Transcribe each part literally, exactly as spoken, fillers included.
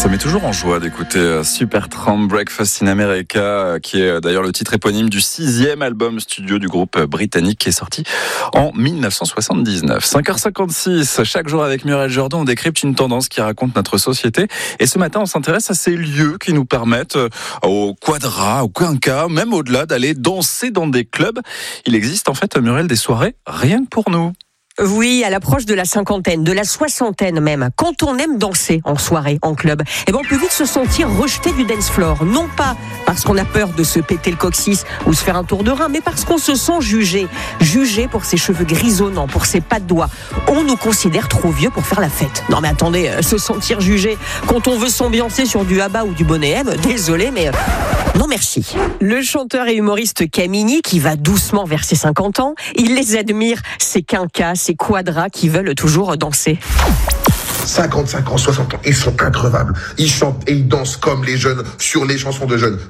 Ça met toujours en joie d'écouter Supertramp Breakfast in America, qui est d'ailleurs le titre éponyme du sixième album studio du groupe britannique qui est sorti en dix-neuf cent soixante-dix-neuf. cinq heures cinquante-six, chaque jour avec Muriel Jourdan, on décrypte une tendance qui raconte notre société. Et ce matin, on s'intéresse à ces lieux qui nous permettent, au quadra, au quinca, même au-delà, d'aller danser dans des clubs. Il existe en fait, Muriel, des soirées rien que pour nous. Oui, à l'approche de la cinquantaine, de la soixantaine même, quand on aime danser en soirée, en club, eh ben on peut vite se sentir rejeté du dance floor. Non pas parce qu'on a peur de se péter le coccyx ou se faire un tour de rein, mais parce qu'on se sent jugé. Jugé pour ses cheveux grisonnants, pour ses pas de doigts. On nous considère trop vieux pour faire la fête. Non mais attendez, euh, se sentir jugé quand on veut s'ambiancer sur du Abba ou du Bonnet M, désolé mais... Euh, non merci. Le chanteur et humoriste Camini, qui va doucement vers ses cinquante ans, il les admire, ces quinquas, ces quadras qui veulent toujours danser. cinquante-cinq ans, soixante ans, ils sont increvables. Ils chantent et ils dansent comme les jeunes sur les chansons de jeunes.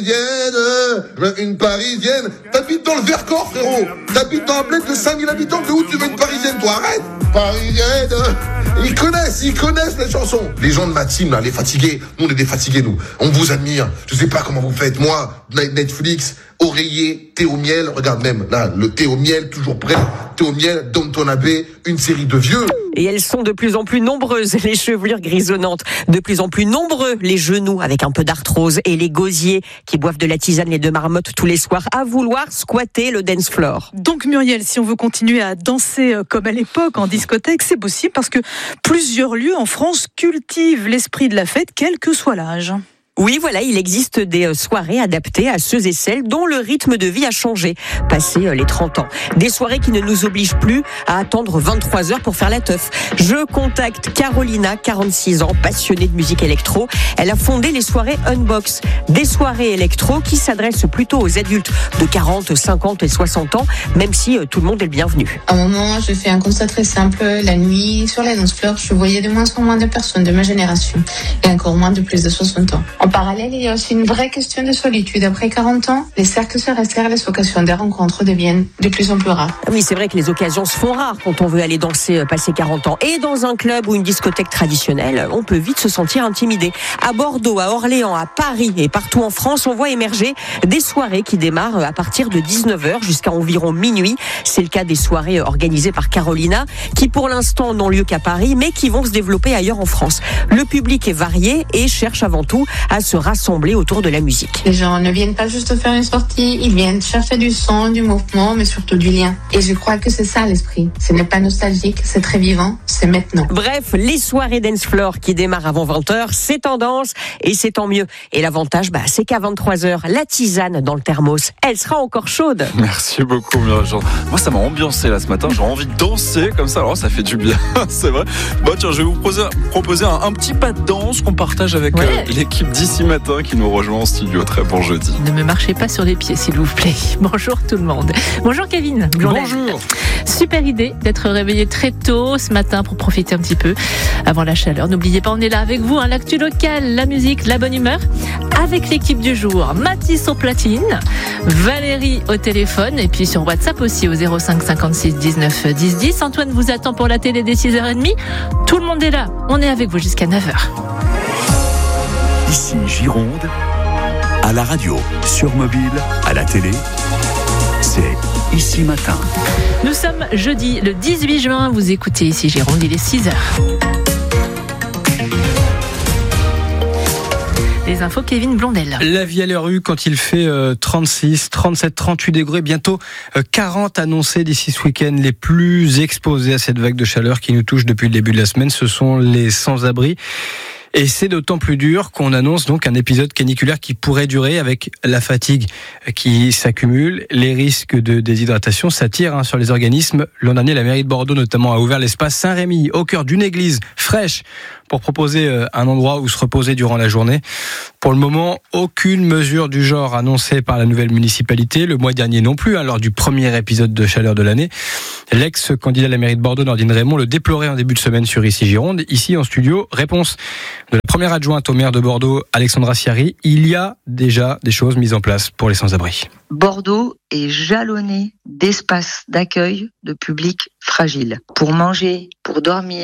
Parisienne, une Parisienne. T'habites dans le Vercors, frérot. T'habites dans un bled de cinq mille habitants. De où tu veux une Parisienne, toi? Arrête. Parisienne. Ils connaissent, ils connaissent les chansons. Les gens de ma team, là, les fatigués. Nous, on est des fatigués, nous. On vous admire. Je sais pas comment vous faites. Moi, Netflix, oreiller, thé au miel. Regarde même, là, le thé au miel, toujours prêt. Thé au miel, Downton Abbey, une série de vieux. Et elles sont de plus en plus nombreuses, les chevelures grisonnantes. De plus en plus nombreux, les genoux avec un peu d'arthrose. Et les gosiers qui boivent de la tisane, les deux marmottes tous les soirs, à vouloir squatter le dance floor. Donc Muriel, si on veut continuer à danser comme à l'époque en discothèque, c'est possible parce que plusieurs lieux en France cultivent l'esprit de la fête, quel que soit l'âge. Oui, voilà, il existe des soirées adaptées à ceux et celles dont le rythme de vie a changé, passé les trente ans. Des soirées qui ne nous obligent plus à attendre vingt-trois heures pour faire la teuf. Je contacte Carolina, quarante-six ans, passionnée de musique électro. Elle a fondé les soirées Unbox, des soirées électro qui s'adressent plutôt aux adultes de quarante, cinquante et soixante ans, même si tout le monde est le bienvenu. À un moment, je fais un constat très simple. La nuit, sur la dance floor, je voyais de moins en moins de personnes de ma génération et encore moins de plus de soixante ans. En parallèle, il y a aussi une vraie question de solitude. Après quarante ans, les cercles se resserrent, les occasions des rencontres deviennent de plus en plus rares. Oui, c'est vrai que les occasions se font rares quand on veut aller danser passer quarante ans. Et dans un club ou une discothèque traditionnelle, on peut vite se sentir intimidé. À Bordeaux, à Orléans, à Paris et partout en France, on voit émerger des soirées qui démarrent à partir de dix-neuf heures jusqu'à environ minuit. C'est le cas des soirées organisées par Carolina, qui pour l'instant n'ont lieu qu'à Paris, mais qui vont se développer ailleurs en France. Le public est varié et cherche avant tout à se rassembler autour de la musique. Les gens ne viennent pas juste faire une sortie, ils viennent chercher du son, du mouvement, mais surtout du lien. Et je crois que c'est ça l'esprit. Ce n'est pas nostalgique, c'est très vivant, c'est maintenant. Bref, les soirées dance floor qui démarrent avant vingt heures, c'est tendance et c'est tant mieux. Et l'avantage, bah, c'est qu'à vingt-trois heures, la tisane dans le thermos, elle sera encore chaude. Merci beaucoup, Muriel Jourdan. Moi, ça m'a ambiancé là ce matin. J'ai envie de danser comme ça. Alors, ça fait du bien, c'est vrai. Bon, tiens, je vais vous proposer, proposer un, un petit pas de danse qu'on partage avec ouais. euh, l'équipe d'ici matin qui nous rejoint en studio. Très bon jeudi. Ne me marchez pas sur les pieds, s'il vous plaît. Bonjour tout le monde. Bonjour Kevin. Blondel. Bonjour. Super idée d'être réveillé très tôt ce matin pour profiter un petit peu avant la chaleur. N'oubliez pas, on est là avec vous, hein, l'actu locale, la musique, la bonne humeur. Avec l'équipe du jour, Mathis au platine, Valérie au téléphone et puis sur WhatsApp aussi au zéro cinq cinquante-six dix-neuf dix dix. Antoine vous attend pour la télé dès six heures trente. Tout le monde est là. On est avec vous jusqu'à neuf heures. Ici Gironde, à la radio, sur mobile, à la télé, c'est Ici Matin. Nous sommes jeudi le dix-huit juin, vous écoutez Ici Gironde, il est six heures. Les infos, Kevin Blondel. La vie à la rue quand il fait euh, trente-six, trente-sept, trente-huit degrés, bientôt euh, quarante annoncés d'ici ce week-end. Les plus exposés à cette vague de chaleur qui nous touche depuis le début de la semaine, ce sont les sans-abri. Et c'est d'autant plus dur qu'on annonce donc un épisode caniculaire qui pourrait durer avec la fatigue qui s'accumule. Les risques de déshydratation s'attirent hein, sur les organismes. L'an dernier, la mairie de Bordeaux notamment a ouvert l'espace Saint-Rémy au cœur d'une église fraîche pour proposer un endroit où se reposer durant la journée. Pour le moment, aucune mesure du genre annoncée par la nouvelle municipalité. Le mois dernier non plus, hein, lors du premier épisode de chaleur de l'année. L'ex-candidat à la mairie de Bordeaux, Nordine Raymond, le déplorait en début de semaine sur Ici Gironde. Ici, en studio, réponse de la première adjointe au maire de Bordeaux, Alexandra Ciari. Il y a déjà des choses mises en place pour les sans-abri. Bordeaux est jalonné d'espaces d'accueil de publics fragiles. Pour manger, pour dormir,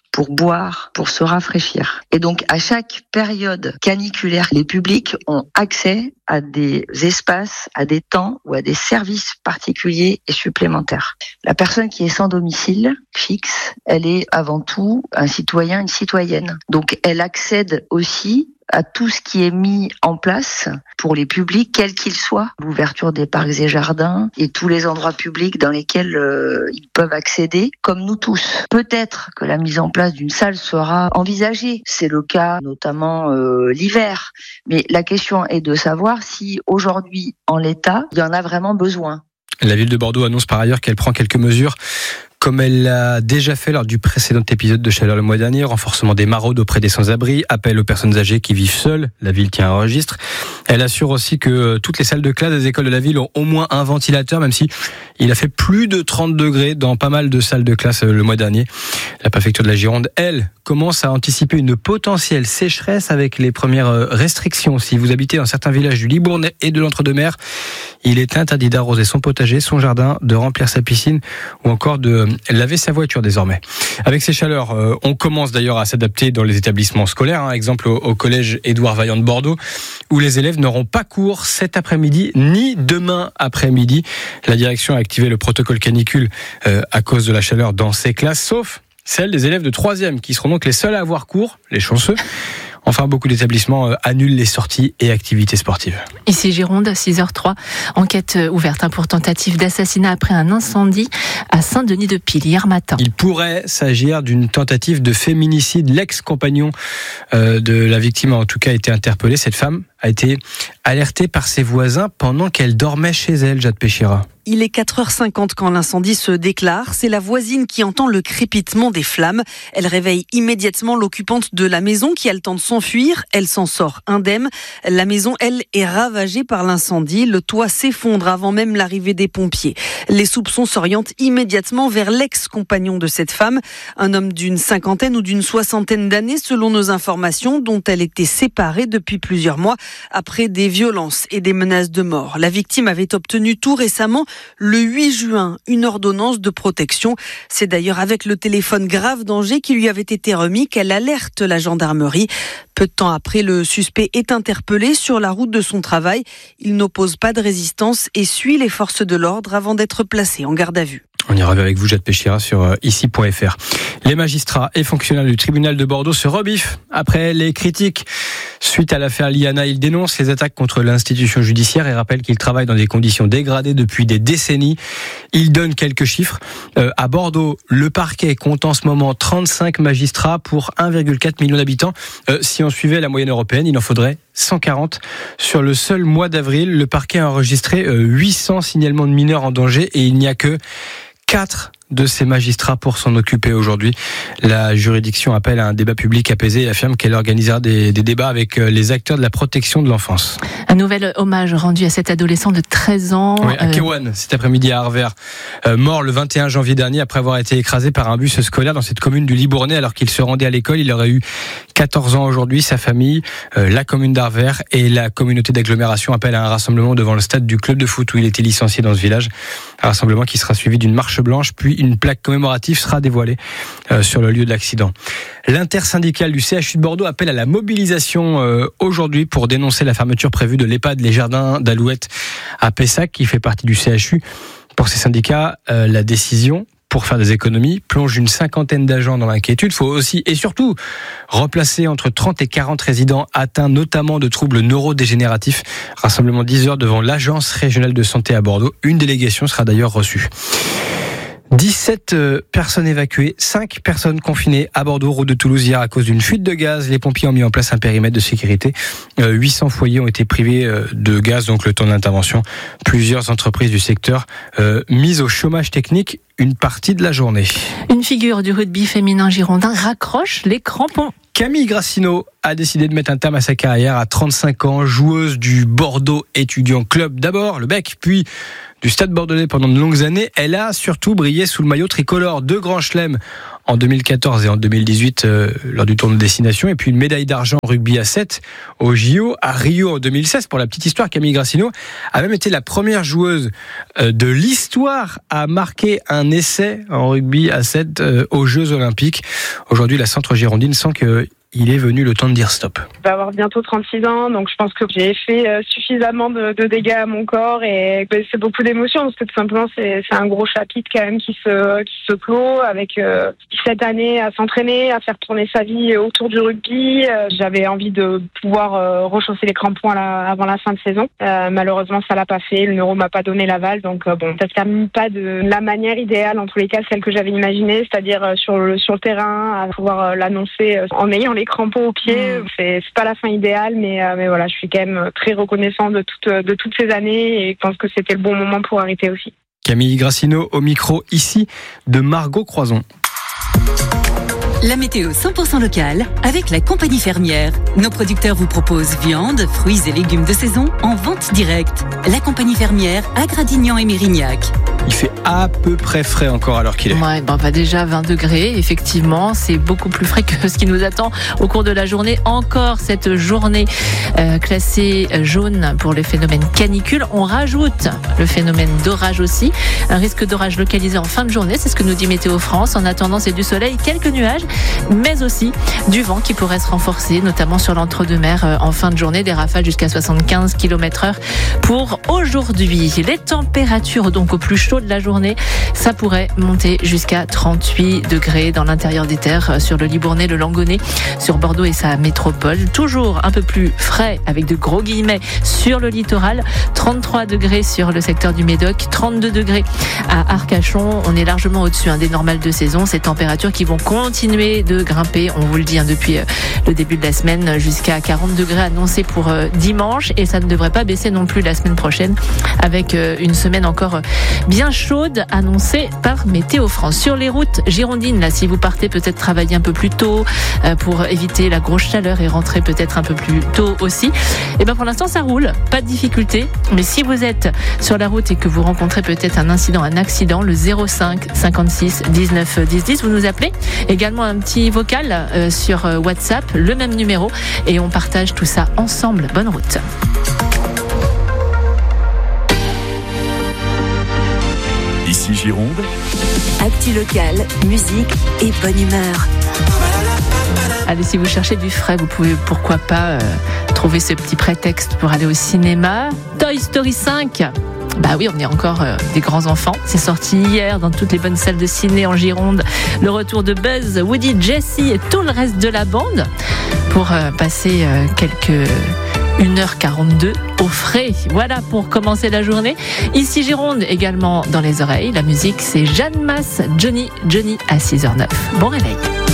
pour boire, pour se rafraîchir. Et donc, à chaque période caniculaire, les publics ont accès à des espaces, à des temps ou à des services particuliers et supplémentaires. La personne qui est sans domicile fixe, elle est avant tout un citoyen, une citoyenne. Donc, elle accède aussi à tout ce qui est mis en place pour les publics, quels qu'ils soient. L'ouverture des parcs et jardins et tous les endroits publics dans lesquels euh, ils peuvent accéder, comme nous tous. Peut-être que la mise en place d'une salle sera envisagée. C'est le cas notamment euh, l'hiver. Mais la question est de savoir si aujourd'hui, en l'état, il y en a vraiment besoin. La ville de Bordeaux annonce par ailleurs qu'elle prend quelques mesures, comme elle l'a déjà fait lors du précédent épisode de chaleur le mois dernier, renforcement des maraudes auprès des sans-abri, appel aux personnes âgées qui vivent seules, la ville tient un registre. Elle assure aussi que toutes les salles de classe des écoles de la ville ont au moins un ventilateur, même si il a fait plus de trente degrés dans pas mal de salles de classe le mois dernier. La préfecture de la Gironde, elle, commence à anticiper une potentielle sécheresse avec les premières restrictions. Si vous habitez dans certains villages du Libournais et de l'Entre-deux-Mers, il est interdit d'arroser son potager, son jardin, de remplir sa piscine ou encore de laver sa voiture désormais. Avec ces chaleurs, euh, on commence d'ailleurs à s'adapter dans les établissements scolaires. Hein, exemple au, au collège Édouard Vaillant de Bordeaux, où les élèves n'auront pas cours cet après-midi ni demain après-midi. La direction a activé le protocole canicule euh, à cause de la chaleur dans ces classes, sauf celles des élèves de troisième, qui seront donc les seuls à avoir cours, les chanceux. Enfin, beaucoup d'établissements annulent les sorties et activités sportives. Ici Gironde, six heures zéro trois, enquête ouverte pour tentative d'assassinat après un incendie à Saint-Denis-de-Pile hier matin. Il pourrait s'agir d'une tentative de féminicide. L'ex-compagnon de la victime a en tout cas été interpellé. Cette femme a été alertée par ses voisins pendant qu'elle dormait chez elle, Jade Péchira. Il est quatre heures cinquante quand l'incendie se déclare. C'est la voisine qui entend le crépitement des flammes. Elle réveille immédiatement l'occupante de la maison qui a le temps de s'enfuir. Elle s'en sort indemne. La maison, elle, est ravagée par l'incendie. Le toit s'effondre avant même l'arrivée des pompiers. Les soupçons s'orientent immédiatement vers l'ex-compagnon de cette femme, un homme d'une cinquantaine ou d'une soixantaine d'années selon nos informations, dont elle était séparée depuis plusieurs mois après des violences et des menaces de mort. La victime avait obtenu tout récemment, le huit juin, une ordonnance de protection. C'est d'ailleurs avec le téléphone grave danger qui lui avait été remis qu'elle alerte la gendarmerie. Peu de temps après, le suspect est interpellé sur la route de son travail. Il n'oppose pas de résistance et suit les forces de l'ordre avant d'être placé en garde à vue. On y revient avec vous, Jade Péchira, sur ici point f r. Les magistrats et fonctionnaires du tribunal de Bordeaux se rebiffent après les critiques. Suite à l'affaire Liana, ils dénoncent les attaques contre l'institution judiciaire et rappellent qu'ils travaillent dans des conditions dégradées depuis des décennies. Ils donnent quelques chiffres. Euh, à Bordeaux, le parquet compte en ce moment trente-cinq magistrats pour un virgule quatre million d'habitants. Euh, si on suivait la moyenne européenne, il en faudrait cent quarante. Sur le seul mois d'avril, le parquet a enregistré euh, huit cents signalements de mineurs en danger et il n'y a que quatre de ces magistrats pour s'en occuper aujourd'hui. La juridiction appelle à un débat public apaisé et affirme qu'elle organisera des, des débats avec les acteurs de la protection de l'enfance. Un nouvel hommage rendu à cet adolescent de treize ans. Oui, à Kewan, cet après-midi à Harvert, euh, mort le vingt et un janvier dernier après avoir été écrasé par un bus scolaire dans cette commune du Libournais alors qu'il se rendait à l'école. Il aurait eu quatorze ans aujourd'hui. Sa famille, euh, la commune d'Harvert et la communauté d'agglomération appellent à un rassemblement devant le stade du club de foot où il était licencié dans ce village. Un rassemblement qui sera suivi d'une marche blanche puis une plaque commémorative sera dévoilée euh, sur le lieu de l'accident. L'intersyndicale du C H U de Bordeaux appelle à la mobilisation euh, aujourd'hui pour dénoncer la fermeture prévue de l'EHPAD Les Jardins d'Alouette à Pessac qui fait partie du C H U. Pour ces syndicats, euh, la décision pour faire des économies plonge une cinquantaine d'agents dans l'inquiétude. Il faut aussi et surtout replacer entre trente et quarante résidents atteints notamment de troubles neurodégénératifs. Rassemblement dix heures devant l'Agence régionale de santé à Bordeaux. Une délégation sera d'ailleurs reçue. dix-sept personnes évacuées, cinq personnes confinées à Bordeaux, route de Toulouse hier à cause d'une fuite de gaz. Les pompiers ont mis en place un périmètre de sécurité. huit cents foyers ont été privés de gaz, donc le temps d'intervention. Plusieurs entreprises du secteur euh, mises au chômage technique une partie de la journée. Une figure du rugby féminin girondin raccroche les crampons. Camille Grassino a décidé de mettre un terme à sa carrière à trente-cinq ans, joueuse du Bordeaux Étudiant Club. D'abord le Bec, puis du Stade Bordelais pendant de longues années. Elle a surtout brillé sous le maillot tricolore. Deux grands chelems en deux mille quatorze et en deux mille dix-huit euh, lors du tournoi de destination, et puis une médaille d'argent en rugby à sept au J O, à Rio en deux mille seize. Pour la petite histoire, Camille Grassino a même été la première joueuse euh, de l'histoire à marquer un essai en rugby à sept euh, aux Jeux Olympiques. Aujourd'hui, la centre girondine sent que il est venu le temps de dire stop. Je vais avoir bientôt trente-six ans, donc je pense que j'ai fait suffisamment de, de dégâts à mon corps et c'est beaucoup d'émotions parce que tout simplement c'est, c'est un gros chapitre quand même qui se, qui se clôt avec euh, dix-sept années à s'entraîner, à faire tourner sa vie autour du rugby. Euh, j'avais envie de pouvoir euh, rechausser les crampons à la, avant la fin de saison. Euh, malheureusement, ça l'a pas fait. Le neuro m'a pas donné l'aval, donc euh, bon, ça se termine pas de la manière idéale, en tous les cas celle que j'avais imaginée, c'est-à-dire euh, sur le sur le terrain, à pouvoir euh, l'annoncer euh, en ayant les crampons aux pieds. Mmh. C'est, c'est pas la fin idéale, mais, euh, mais voilà, je suis quand même très reconnaissant de, toute, de toutes ces années et je pense que c'était le bon moment pour arrêter aussi. Camille Grassino au micro ici de Margot Croison. La météo cent pour cent locale avec la compagnie fermière. Nos producteurs vous proposent viande, fruits et légumes de saison en vente directe. La compagnie fermière à Gradignan et Mérignac. Il fait à peu près frais encore à l'heure qu'il est. Ouais, ben, bah déjà vingt degrés, effectivement, c'est beaucoup plus frais que ce qui nous attend au cours de la journée. Encore cette journée euh, classée jaune pour le phénomène canicule. On rajoute le phénomène d'orage aussi. Un risque d'orage localisé en fin de journée, c'est ce que nous dit Météo France. En attendant, c'est du soleil, quelques nuages, mais aussi du vent qui pourrait se renforcer, notamment sur l'entre-deux-mer euh, en fin de journée. Des rafales jusqu'à soixante-quinze kilomètres heure pour aujourd'hui. Les températures donc au plus chaud de la journée, ça pourrait monter jusqu'à trente-huit degrés dans l'intérieur des terres, sur le Libournais, le Langonnet, sur Bordeaux et sa métropole. Toujours un peu plus frais, avec de gros guillemets, sur le littoral. trente-trois degrés sur le secteur du Médoc, trente-deux degrés à Arcachon. On est largement au-dessus hein, des normales de saison. Ces températures qui vont continuer de grimper, on vous le dit hein, depuis euh, le début de la semaine, jusqu'à quarante degrés annoncés pour euh, dimanche. Et ça ne devrait pas baisser non plus la semaine prochaine, avec euh, une semaine encore euh, bien chaude annoncée par Météo France. Sur les routes girondines, là, si vous partez peut-être travailler un peu plus tôt euh, pour éviter la grosse chaleur et rentrer peut-être un peu plus tôt aussi, et ben pour l'instant ça roule, pas de difficulté. Mais si vous êtes sur la route et que vous rencontrez peut-être un incident, un accident, le zéro cinq cinquante-six dix-neuf dix dix, vous nous appelez. Également un petit vocal euh, sur WhatsApp, le même numéro, et on partage tout ça ensemble. Bonne route. Ici Gironde. Actu local, musique et bonne humeur. Allez, si vous cherchez du frais, vous pouvez pourquoi pas euh, trouver ce petit prétexte pour aller au cinéma. Toy Story cinq. Bah oui, on est encore euh, des grands enfants. C'est sorti hier dans toutes les bonnes salles de ciné en Gironde. Le retour de Buzz, Woody, Jessie et tout le reste de la bande pour euh, passer euh, quelques une heure quarante-deux au frais. Voilà pour commencer la journée. Ici Gironde, également dans les oreilles. La musique, c'est Jeanne Masse, Johnny, Johnny à six heures zéro neuf. Bon réveil.